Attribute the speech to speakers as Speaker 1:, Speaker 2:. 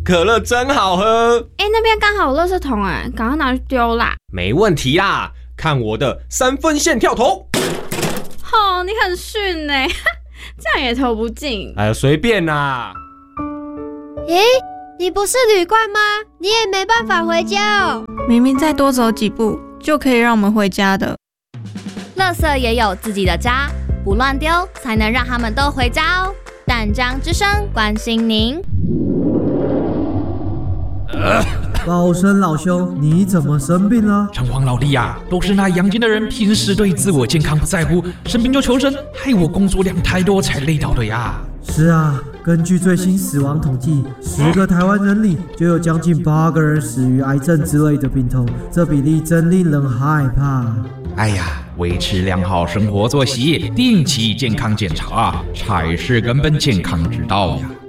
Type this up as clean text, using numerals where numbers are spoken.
Speaker 1: 可乐真好喝。
Speaker 2: 那边刚好有垃圾桶赶快拿去丢啦。
Speaker 1: 没问题啦，看我的3分线跳投。
Speaker 2: 你很逊这样也投不进。
Speaker 1: 随便啦。
Speaker 3: 你不是旅馆吗？你也没办法回家哦。
Speaker 4: 明明再多走几步就可以让我们回家的。
Speaker 5: 垃圾也有自己的家，不乱丢才能让他们都回家哦。淡江之声关心您。
Speaker 6: 高升老兄，你怎么生病了？
Speaker 7: 城隍老弟呀，都是那阳间的人平时对自我健康不在乎，生病就求神，害我工作量太多才累倒的呀。
Speaker 6: 是啊，根据最新死亡统计，10个台湾人里就有将近8个人死于癌症之类的病痛，这比例真令人害怕。
Speaker 7: 哎呀，维持良好生活作息，定期健康检查才是根本健康之道呀。